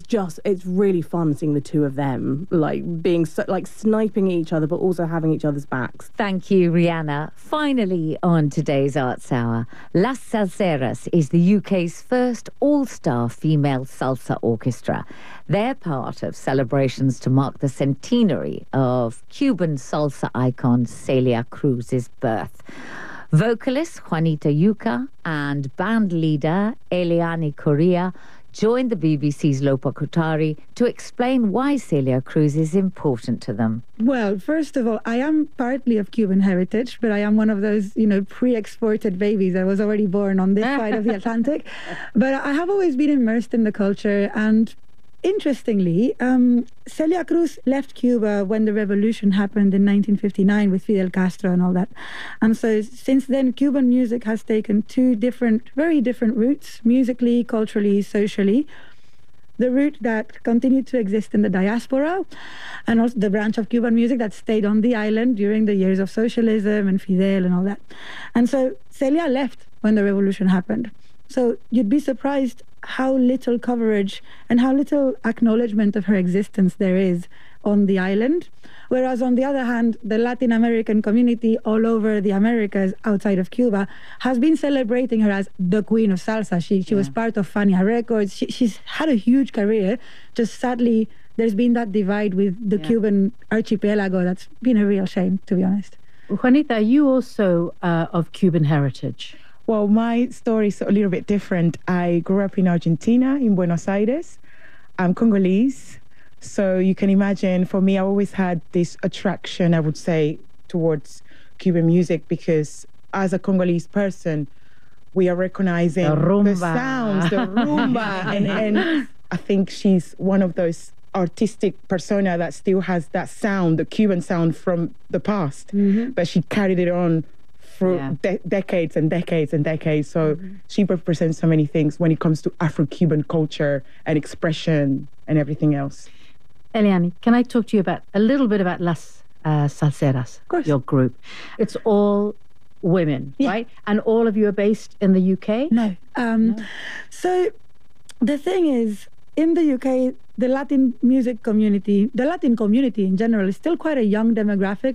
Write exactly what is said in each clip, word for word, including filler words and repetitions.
just, it's really fun seeing the two of them, like, being, so, like, sniping each other, but also having each other's backs. Thank you, Rihanna. Finally, on today's Arts Hour, Las Salseras is the U K's first all-star female salsa orchestra. They're part of celebrations to mark the centenary of Cuban salsa icon Celia Cruz's birth. Vocalist Juanita Yuca and band leader Eliane Correa joined the B B C's Lopa Kotari to explain why Celia Cruz is important to them. Well, first of all, I am partly of Cuban heritage, but I am one of those, you know, pre-exported babies. I was already born on this side of the Atlantic. But I have always been immersed in the culture, and interestingly, um, Celia Cruz left Cuba when the revolution happened in nineteen fifty-nine with Fidel Castro and all that. And so since then, Cuban music has taken two different, very different routes, musically, culturally, socially. The route that continued to exist in the diaspora, and also the branch of Cuban music that stayed on the island during the years of socialism and Fidel and all that. And so Celia left when the revolution happened. So you'd be surprised how little coverage and how little acknowledgement of her existence there is on the island. Whereas on the other hand, the Latin American community all over the Americas outside of Cuba has been celebrating her as the queen of salsa. She she yeah. was part of Fania Records. She, she's had a huge career. Just sadly, there's been that divide with the yeah. Cuban archipelago. That's been a real shame, to be honest. Juanita, are you also uh, of Cuban heritage? Well, my story is a little bit different. I grew up in Argentina, in Buenos Aires. I'm Congolese. So you can imagine, for me, I always had this attraction, I would say, towards Cuban music, because as a Congolese person, we are recognizing the, the sounds, the rumba. and, and I think she's one of those artistic persona that still has that sound, the Cuban sound from the past, mm-hmm. but she carried it on for yeah. de- decades and decades and decades. So mm-hmm. she represents so many things when it comes to Afro-Cuban culture and expression and everything else. Eliane, can I talk to you about a little bit about Las uh, Salseras, your group? It's all women, yeah. right? And all of you are based in the U K? No. Um, no. So the thing is, in the U K, the Latin music community, the Latin community in general, is still quite a young demographic.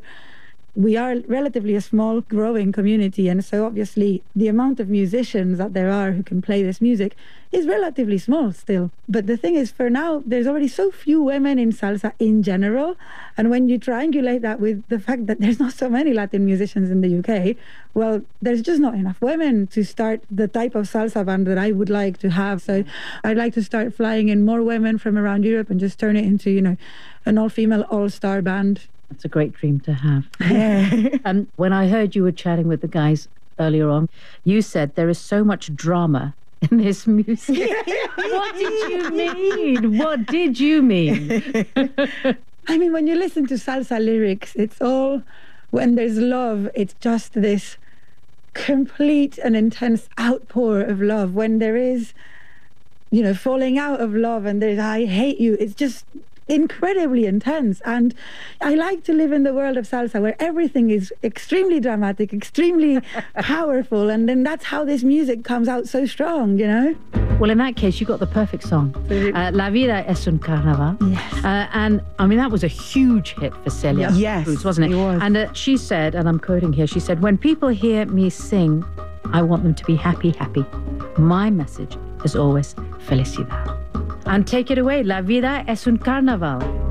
We are relatively a small, growing community, and so obviously the amount of musicians that there are who can play this music is relatively small still. But the thing is, for now, there's already so few women in salsa in general, and when you triangulate that with the fact that there's not so many Latin musicians in the U K, well, there's just not enough women to start the type of salsa band that I would like to have. So I'd like to start flying in more women from around Europe and just turn it into, you know, an all-female, all-star band. That's a great dream to have. Yeah. um, when I heard you were chatting with the guys earlier on, you said there is so much drama in this music. What did you mean? What did you mean? I mean, when you listen to salsa lyrics, it's all, when there's love, it's just this complete and intense outpour of love. When there is, you know, falling out of love and there's I hate you, it's just incredibly intense. And I like to live in the world of salsa where everything is extremely dramatic, extremely powerful, and then that's how this music comes out so strong, you know. Well, in that case, you got the perfect song. Uh, La Vida es un Carnaval. Yes. Uh, and I mean, that was a huge hit for Celia yes, Cruz, wasn't it? It was. And uh, she said, and I'm quoting here, she said, "When people hear me sing, I want them to be happy, happy. My message is always felicidad." And take it away, La Vida es un Carnaval.